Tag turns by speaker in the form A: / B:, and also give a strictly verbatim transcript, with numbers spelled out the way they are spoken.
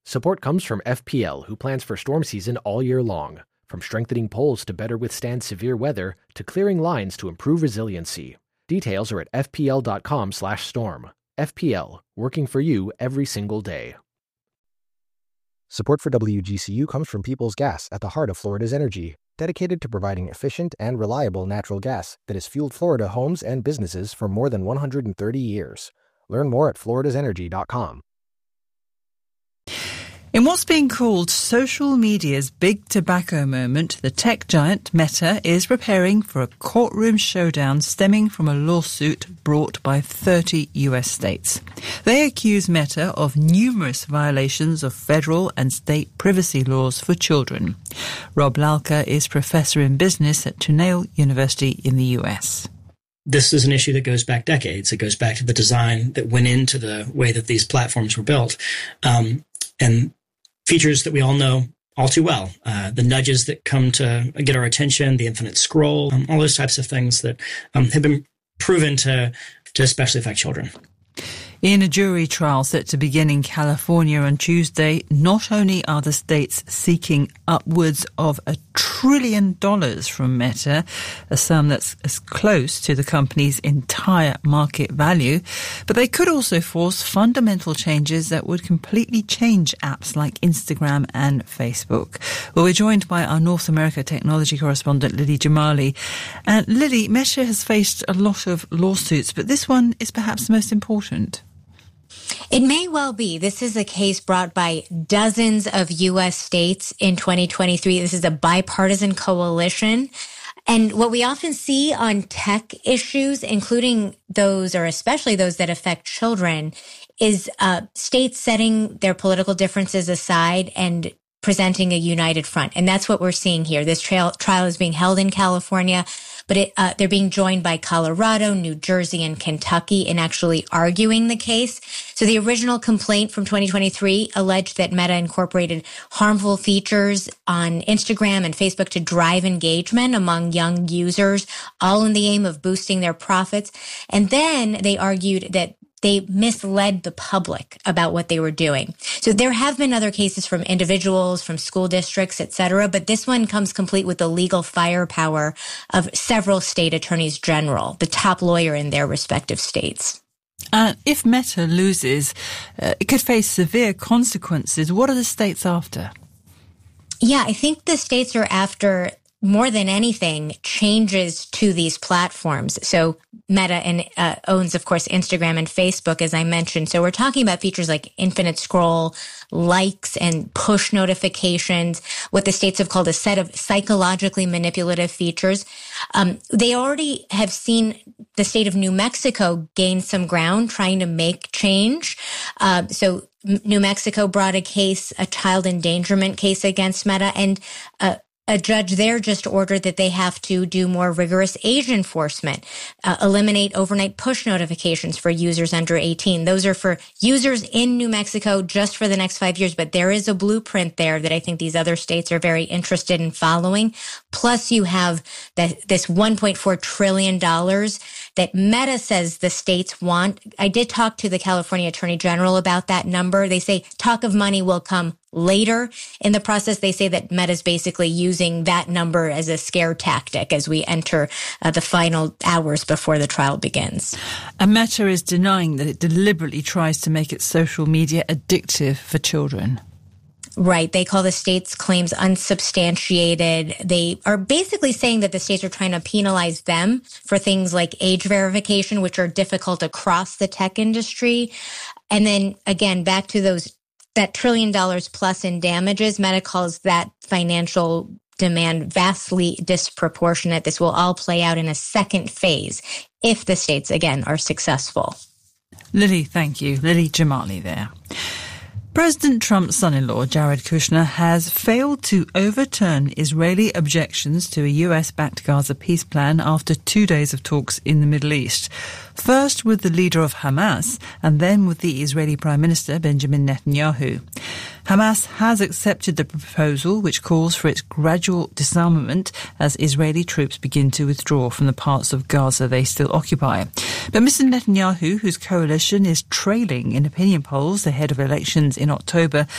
A: Support comes from F P L, who plans for storm season all year long. From strengthening poles to better withstand severe weather, to clearing lines to improve resiliency. Details are at fpl.com slash storm. F P L, working for you every single day. Support for W G C U comes from Peoples Gas, at the heart of Florida's energy, dedicated to providing efficient and reliable natural gas that has fueled Florida homes and businesses for more than one hundred thirty years. Learn more at floridas energy dot com.
B: In what's being called social media's big tobacco moment, the tech giant Meta is preparing for a courtroom showdown stemming from a lawsuit brought by thirty U S states. They accuse Meta of numerous violations of federal and state privacy laws for children. Rob Lalka is professor in business at Tunale University in the U S.
C: This is an issue that goes back decades. It goes back to the design that went into the way that these platforms were built. Um, and features that we all know all too well, uh, the nudges that come to get our attention, the infinite scroll, um, all those types of things that um, have been proven to, to especially affect children.
B: In a jury trial set to begin in California on Tuesday, not only are the states seeking upwards of a trillion dollars from Meta, a sum that's as close to the company's entire market value, but they could also force fundamental changes that would completely change apps like Instagram and Facebook. Well, we're joined by our North America technology correspondent, Lily Jamali. And Lily, Meta has faced a lot of lawsuits, but this one is perhaps the most important.
D: It may well be. This is a case brought by dozens of U S states in twenty twenty-three. This is a bipartisan coalition. And what we often see on tech issues, including those or especially those that affect children, is uh, states setting their political differences aside and presenting a united front. And that's what we're seeing here. This trial, trial is being held in California, but it, uh, they're being joined by Colorado, New Jersey, and Kentucky in actually arguing the case. So the original complaint from twenty twenty-three alleged that Meta incorporated harmful features on Instagram and Facebook to drive engagement among young users, all in the aim of boosting their profits. And then they argued that they misled the public about what they were doing. So there have been other cases from individuals, from school districts, et cetera, but this one comes complete with the legal firepower of several state attorneys general, the top lawyer in their respective states.
B: Uh, if Meta loses, uh, it could face severe consequences. What are the states after?
D: Yeah, I think the states are after, more than anything, changes to these platforms. So Meta and, uh, owns, of course, Instagram and Facebook, as I mentioned. So we're talking about features like infinite scroll, likes, and push notifications, what the states have called a set of psychologically manipulative features. Um, they already have seen the state of New Mexico gain some ground trying to make change. Uh, so New Mexico brought a case, a child endangerment case against Meta, and uh, a judge there just ordered that they have to do more rigorous age enforcement, uh, eliminate overnight push notifications for users under eighteen. Those are for users in New Mexico just for the next five years. But there is a blueprint there that I think these other states are very interested in following. Plus, you have that, this one point four trillion dollars that Meta says the states want. I did talk to the California Attorney General about that number. They say talk of money will come later in the process. They say that Meta's basically using that number as a scare tactic as we enter uh, the final hours before the trial begins.
B: And Meta is denying that it deliberately tries to make its social media addictive for children.
D: Right. They call the state's claims unsubstantiated. They are basically saying that the states are trying to penalize them for things like age verification, which are difficult across the tech industry. And then again, back to those that trillion dollars plus in damages. Meta calls that financial demand vastly disproportionate. This will all play out in a second phase if the states, again, are successful.
B: Lily, thank you. Lily Jamali there. President Trump's son-in-law, Jared Kushner, has failed to overturn Israeli objections to a U S-backed Gaza peace plan after two days of talks in the Middle East. First with the leader of Hamas and then with the Israeli Prime Minister, Benjamin Netanyahu. Hamas has accepted the proposal, which calls for its gradual disarmament as Israeli troops begin to withdraw from the parts of Gaza they still occupy. But Mister Netanyahu, whose coalition is trailing in opinion polls ahead of elections in October,